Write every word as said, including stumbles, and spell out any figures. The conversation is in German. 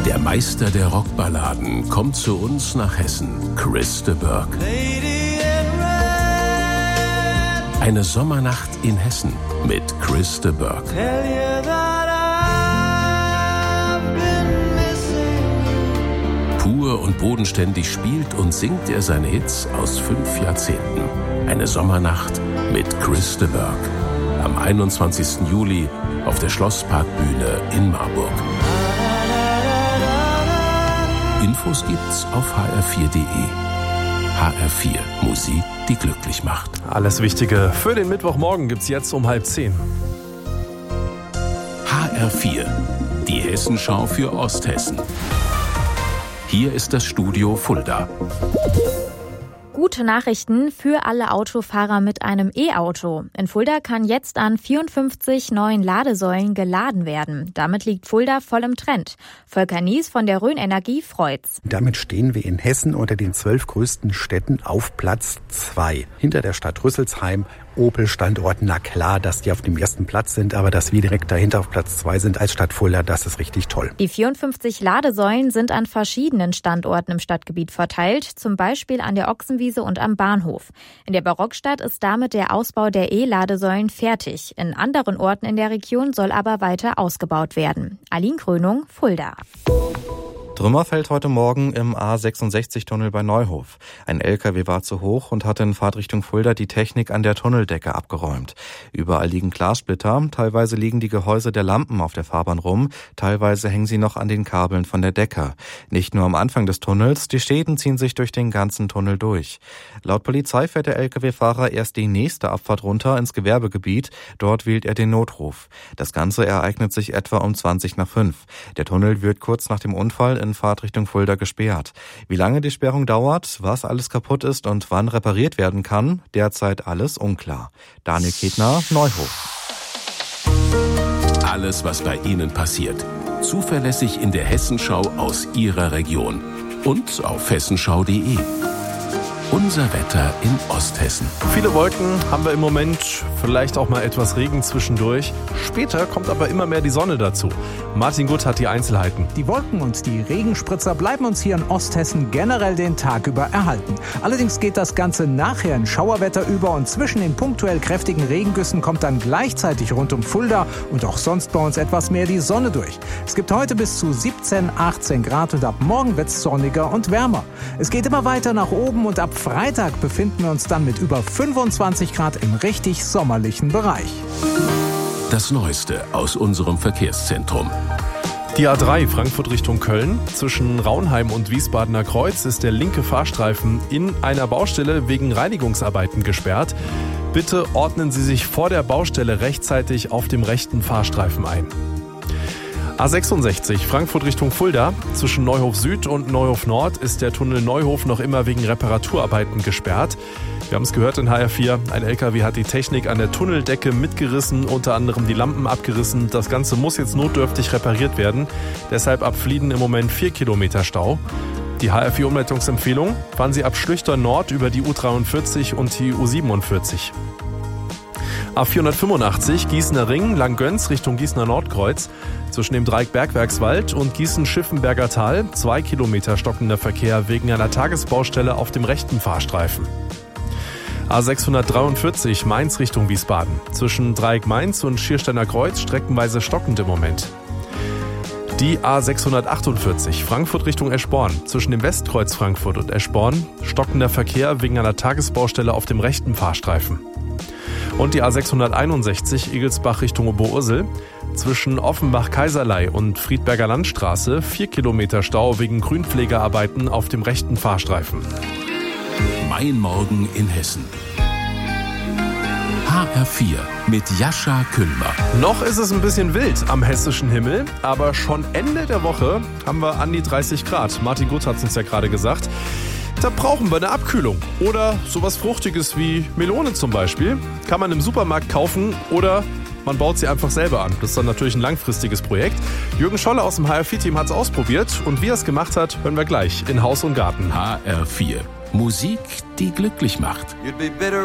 Der Meister der Rockballaden kommt zu uns nach Hessen, Chris de Burgh. Eine Sommernacht in Hessen mit Chris de Burgh. Pur und bodenständig spielt und singt er seine Hits aus fünf Jahrzehnten. Eine Sommernacht mit Chris de Burgh. Am einundzwanzigsten Juli auf der Schlossparkbühne in Marburg. Infos gibt's auf h r vier punkt d e. H R vier, Musik, die glücklich macht. Alles Wichtige für den Mittwochmorgen gibt's jetzt um halb zehn. H R vier, die Hessenschau für Osthessen. Hier ist das Studio Fulda. Gute Nachrichten für alle Autofahrer mit einem E-Auto. In Fulda kann jetzt an vierundfünfzig neuen Ladesäulen geladen werden. Damit liegt Fulda voll im Trend. Volker Nies von der Rhön Energie freut's. Damit stehen wir in Hessen unter den zwölf größten Städten auf Platz zwei. Hinter der Stadt Rüsselsheim, Opel-Standort. Na klar, dass die auf dem ersten Platz sind, aber dass wir direkt dahinter auf Platz zwei sind als Stadt Fulda, das ist richtig toll. Die vierundfünfzig Ladesäulen sind an verschiedenen Standorten im Stadtgebiet verteilt, zum Beispiel an der Ochsenwiese und am Bahnhof. In der Barockstadt ist damit der Ausbau der E-Ladesäulen fertig. In anderen Orten in der Region soll aber weiter ausgebaut werden. Aline Krönung, Fulda. Trümmer fällt heute Morgen im A sechsundsechzig-Tunnel bei Neuhof. Ein L K W war zu hoch und hatte in Fahrtrichtung Fulda die Technik an der Tunneldecke abgeräumt. Überall liegen Glassplitter, teilweise liegen die Gehäuse der Lampen auf der Fahrbahn rum, teilweise hängen sie noch an den Kabeln von der Decke. Nicht nur am Anfang des Tunnels, die Schäden ziehen sich durch den ganzen Tunnel durch. Laut Polizei fährt der L K W-Fahrer erst die nächste Abfahrt runter ins Gewerbegebiet, dort wählt er den Notruf. Das Ganze ereignet sich etwa um zwanzig nach fünf. Der Tunnel wird kurz nach dem Unfall in Fahrtrichtung Fulda gesperrt. Wie lange die Sperrung dauert, was alles kaputt ist und wann repariert werden kann, derzeit alles unklar. Daniel Ketner, Neuhof. Alles, was bei Ihnen passiert. Zuverlässig in der Hessenschau aus Ihrer Region. Und auf hessenschau punkt de. Unser Wetter in Osthessen. Viele Wolken haben wir im Moment, vielleicht auch mal etwas Regen zwischendurch. Später kommt aber immer mehr die Sonne dazu. Martin Gutt hat die Einzelheiten. Die Wolken und die Regenspritzer bleiben uns hier in Osthessen generell den Tag über erhalten. Allerdings geht das Ganze nachher in Schauerwetter über und zwischen den punktuell kräftigen Regengüssen kommt dann gleichzeitig rund um Fulda und auch sonst bei uns etwas mehr die Sonne durch. Es gibt heute bis zu siebzehn, achtzehn Grad und ab morgen wird es sonniger und wärmer. Es geht immer weiter nach oben und ab Freitag befinden wir uns dann mit über fünfundzwanzig Grad im richtig sommerlichen Bereich. Das Neueste aus unserem Verkehrszentrum. Die A drei Frankfurt Richtung Köln. Zwischen Raunheim und Wiesbadener Kreuz ist der linke Fahrstreifen in einer Baustelle wegen Reinigungsarbeiten gesperrt. Bitte ordnen Sie sich vor der Baustelle rechtzeitig auf dem rechten Fahrstreifen ein. A sechsundsechzig Frankfurt Richtung Fulda. Zwischen Neuhof Süd und Neuhof Nord ist der Tunnel Neuhof noch immer wegen Reparaturarbeiten gesperrt. Wir haben es gehört in H R vier, ein L K W hat die Technik an der Tunneldecke mitgerissen, unter anderem die Lampen abgerissen. Das Ganze muss jetzt notdürftig repariert werden. Deshalb ab Flieden im Moment vier Kilometer Stau. Die H R vier Umleitungsempfehlung: fahren Sie ab Schlüchtern Nord über die U dreiundvierzig und die U siebenundvierzig. A vierhundertfünfundachtzig Gießener Ring, Langgöns Richtung Gießener Nordkreuz. Zwischen dem Dreieck Bergwerkswald und Gießen-Schiffenberger Tal zwei Kilometer stockender Verkehr wegen einer Tagesbaustelle auf dem rechten Fahrstreifen. A sechshundertdreiundvierzig Mainz Richtung Wiesbaden. Zwischen Dreieck Mainz und Schiersteiner Kreuz streckenweise stockend im Moment. Die A sechshundertachtundvierzig Frankfurt Richtung Eschborn. Zwischen dem Westkreuz Frankfurt und Eschborn stockender Verkehr wegen einer Tagesbaustelle auf dem rechten Fahrstreifen. Und die A sechshunderteinundsechzig Igelsbach Richtung Oberursel. Zwischen Offenbach-Kaiserlei und Friedberger Landstraße vier Kilometer Stau wegen Grünpflegearbeiten auf dem rechten Fahrstreifen. Mein Morgen in Hessen. H R vier mit Jascha Küllmer. Noch ist es ein bisschen wild am hessischen Himmel, aber schon Ende der Woche haben wir an die dreißig Grad. Martin Gutt hat es uns ja gerade gesagt. Da brauchen wir eine Abkühlung. Oder sowas Fruchtiges wie Melone zum Beispiel. Kann man im Supermarkt kaufen oder man baut sie einfach selber an. Das ist dann natürlich ein langfristiges Projekt. Jürgen Scholle aus dem H R vier Team hat es ausprobiert. Und wie er es gemacht hat, hören wir gleich in Haus und Garten. H R vier. Musik, die glücklich macht.